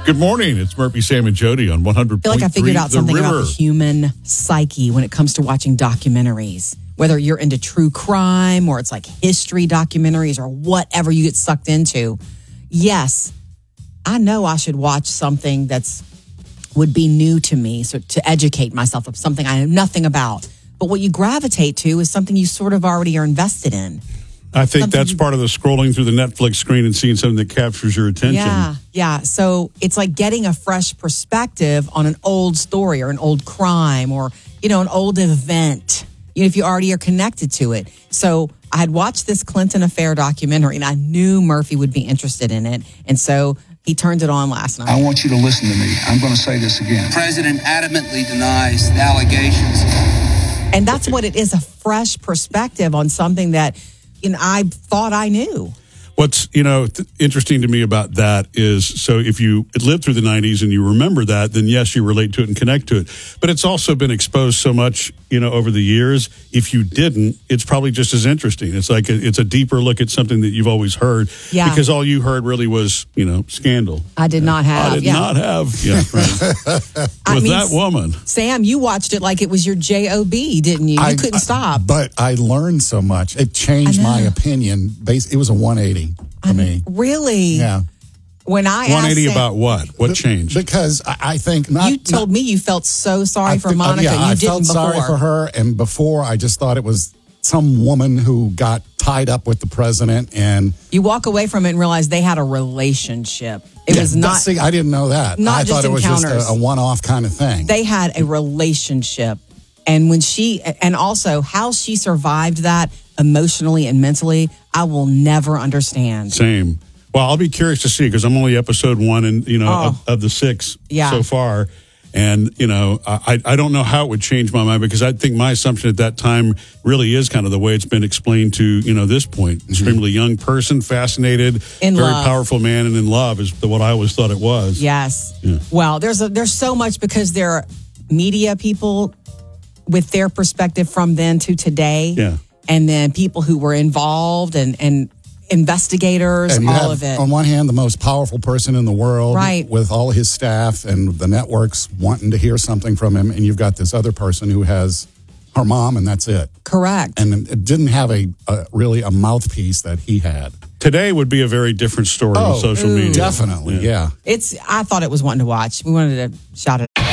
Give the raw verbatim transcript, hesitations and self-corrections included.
Good morning. It's Murphy, Sam, and Jody on one hundred point three I feel like I figured out The something River. about the human psyche when it comes to watching documentaries. Whether you're into true crime or it's like history documentaries or whatever you get sucked into. Yes, I know I should watch something that's would be new to me, so to educate myself of something I know nothing about. But what you gravitate to is something you sort of already are invested in. I think Something that's you- part of the scrolling through the Netflix screen and seeing something that captures your attention. Yeah, yeah. So it's like getting a fresh perspective on an old story or an old crime or, you know, an old event, you know, if you already are connected to it. So I had watched this Clinton Affair documentary and I knew Murphy would be interested in it. And so he turned it on last night. I want you to listen to me. I'm going to say this again. The president adamantly denies the allegations. And that's what it is, a fresh perspective on something that, you know, I thought I knew. What's, you know, th- interesting to me about that is, so if you lived through the nineties and you remember that, then yes, you relate to it and connect to it. But it's also been exposed so much, you know, over the years. If you didn't, it's probably just as interesting. It's like a, it's a deeper look at something that you've always heard. Yeah. Because all you heard really was, you know, scandal. I did not have. I did yeah. not have. Yeah, right. I With mean, that woman. Sam, you watched it like it was your J O B, didn't you? You I- couldn't I- stop. But I learned so much. It changed I know. my opinion. Bas- It was a one eighty for me. Really? Yeah. When I one eighty asked Sam- about what? What changed? Because I I think not. you told not, me you felt so sorry I for fe- uh, Monica. Yeah, you I didn't felt before. sorry for her. And before, I just thought it was some woman who got tied up with the president. And You walk away from it and realize they had a relationship. It Yeah, was that- not. See, I didn't know that. not I just thought it was encounters. just a, a one-off kind of thing. They had a relationship, and when she, and also how she survived that emotionally and mentally, I will never understand. Same. Well, I'll be curious to see because I'm only episode one and you know Oh. of, of the six Yeah. so far, and you know I I don't know how it would change my mind because I think my assumption at that time really is kind of the way it's been explained to you know this point. Extremely young person, fascinated, In very love. powerful man, and in love is the, what I always thought it was. Yes. Yeah. Well, there's a, there's so much because there are media people with their perspective from then to today. Yeah. And then people who were involved and, and investigators, And you all have, of it. on one hand, the most powerful person in the world, Right. with all his staff and the networks wanting to hear something from him, and you've got this other person who has her mom, and that's it. Correct. And it didn't have a, a really a mouthpiece that he had. Today would be a very different story on social ooh. media. Definitely, yeah. It's, I thought it was one to watch. We wanted to shout it out.